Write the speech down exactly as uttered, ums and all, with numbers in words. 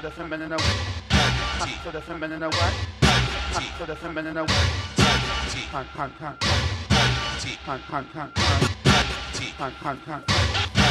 the feminine away. Hunt for the feminine away. Hunt for the feminine away. Hunt, hunt, hunt. Hunt, hunt, hunt. Hunt, hunt, hunt.